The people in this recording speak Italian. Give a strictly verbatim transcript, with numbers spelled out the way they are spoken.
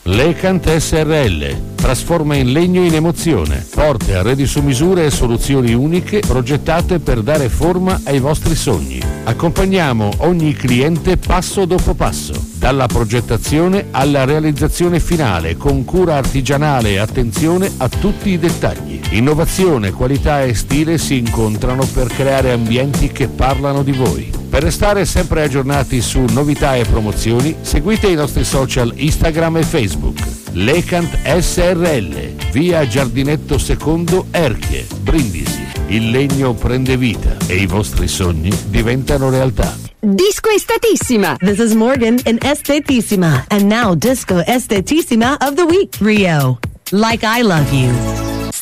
Lecant S R L trasforma in legno in emozione, porte, arredi su misura e soluzioni uniche progettate per dare forma ai vostri sogni. Accompagniamo ogni cliente passo dopo passo, dalla progettazione alla realizzazione finale, con cura artigianale e attenzione a tutti i dettagli. Innovazione, qualità e stile si incontrano per creare ambienti che parlano di voi. Per restare sempre aggiornati su novità e promozioni, seguite i nostri social Instagram e Facebook. Lecant S R L, via Giardinetto Secondo, Erchie, Brindisi. Il legno prende vita e i vostri sogni diventano realtà. Disco Estatissima. This is Morgan in Estetissima. And now Disco Estatissima of the Week, Rio. Like I Love You.